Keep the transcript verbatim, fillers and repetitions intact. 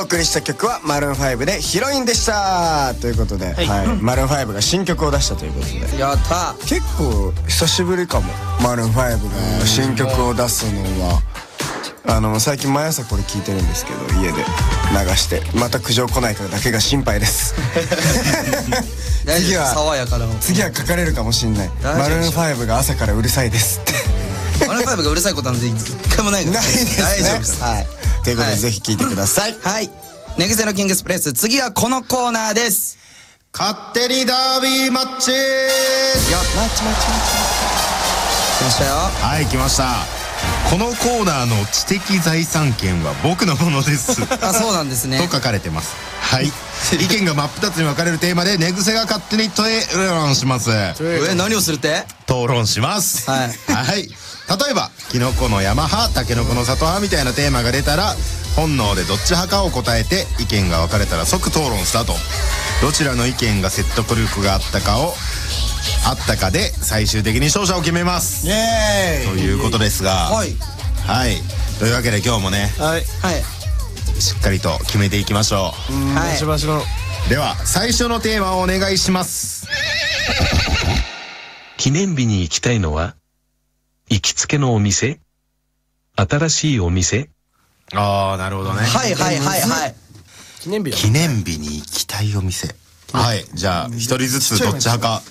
送りした曲はマルーンファイブでヒロインでしたということで、はいはい、マルーンファイブが新曲を出したということで、 やったー。 結構久しぶりかも、マルーンファイブが新曲を出すのは。あの最近毎朝これ聞いてるんですけど、家で流してまた苦情来ないかだけが心配です次は爽やかな次は書かれるかもしんない。マルーンファイブが朝からうるさいですってマルーンファイブがうるさいことなんて一回もないです。 ないですね。 大丈夫です。 はい、ということで、はい、ぜひ聞いてください。 はい、寝癖のキングスプレス、次はこのコーナーです。 勝手にダービーマッチ。よっ、 マッチマッチマッチ来ましたよ。 はい、来ました。このコーナーの知的財産権は僕のものですあ、そうなんですねと書かれてます。はい意見が真っ二つに分かれるテーマで寝癖が勝手に討論します。 え、何をするって討論します。 はい、 はい、例えばキノコの山派、タケノコの里派みたいなテーマが出たら、本能でどっち派かを答えて、意見が分かれたら即討論スタート。どちらの意見が説得力があったかをあったかで最終的に勝者を決めます。イエーイということですが、はいはい、というわけで今日もね、はいはい、しっかりと決めていきましょう。うん、はい、バシバシ。では最初のテーマをお願いします。 記念日に行きたいのは行きつけのお店、新しいお店。 ああ、なるほどね。 はいはいはいはい。 記念日記念日に行きたいお店。はい、じゃあ一人ずつどっち派か